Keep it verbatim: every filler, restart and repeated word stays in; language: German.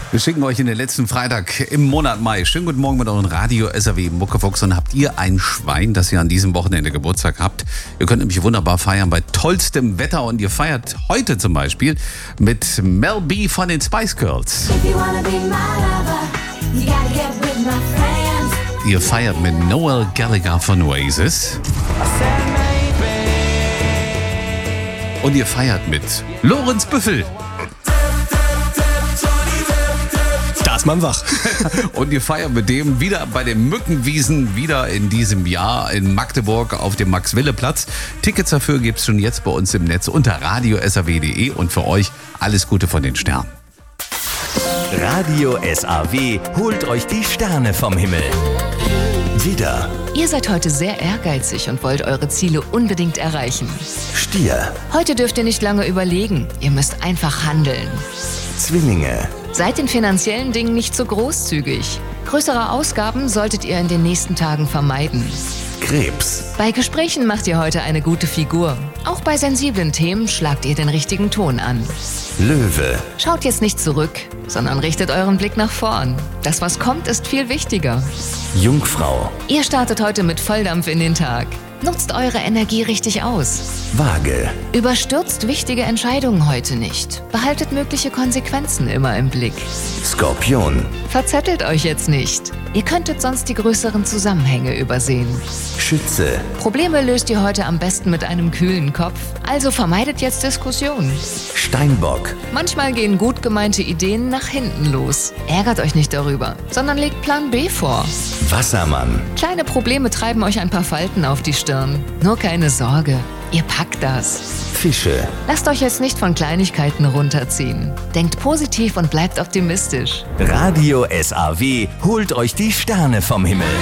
Wir schicken euch in den letzten Freitag im Monat Mai. Schönen guten Morgen mit euren Radio S R W Muckefuchs. Und habt ihr ein Schwein, das ihr an diesem Wochenende Geburtstag habt? Ihr könnt nämlich wunderbar feiern bei tollstem Wetter. Und ihr feiert heute zum Beispiel mit Mel B von den Spice Girls. Ihr feiert mit Noel Gallagher von Oasis. Und ihr feiert mit Lorenz Büffel. Da ist man wach. Und ihr feiert mit dem wieder bei den Mückenwiesen, wieder in diesem Jahr in Magdeburg auf dem Max-Wille-Platz. Tickets dafür gibt's schon jetzt bei uns im Netz unter radio s r w punkt d e und für euch alles Gute von den Sternen. Radio S R W holt euch die Sterne vom Himmel. Widder, Ihr seid heute sehr ehrgeizig und wollt eure Ziele unbedingt erreichen. Stier, Heute dürft ihr nicht lange überlegen, ihr müsst einfach handeln. Zwillinge, Seid in finanziellen Dingen nicht so großzügig. Größere Ausgaben solltet ihr in den nächsten Tagen vermeiden. Krebs, Bei Gesprächen macht ihr heute eine gute Figur. Auch bei sensiblen Themen schlagt ihr den richtigen Ton an. Löwe, Schaut jetzt nicht zurück, sondern richtet euren Blick nach vorn. Das, was kommt, ist viel wichtiger. Jungfrau, Ihr startet heute mit Volldampf in den Tag. Nutzt eure Energie richtig aus. Waage, Überstürzt wichtige Entscheidungen heute nicht. Behaltet mögliche Konsequenzen immer im Blick. Skorpion, Verzettelt euch jetzt nicht. Ihr könntet sonst die größeren Zusammenhänge übersehen. Schütze, Probleme löst ihr heute am besten mit einem kühlen Kopf. Also vermeidet jetzt Diskussionen. Steinbock, Manchmal gehen gut gemeinte Ideen nach hinten los. Ärgert euch nicht darüber, sondern legt Plan B vor. Wassermann, Kleine Probleme treiben euch ein paar Falten auf die Stirn. Nur keine Sorge, ihr packt das. Fische, Lasst euch jetzt nicht von Kleinigkeiten runterziehen. Denkt positiv und bleibt optimistisch. Radio S R W holt euch die Sterne vom Himmel.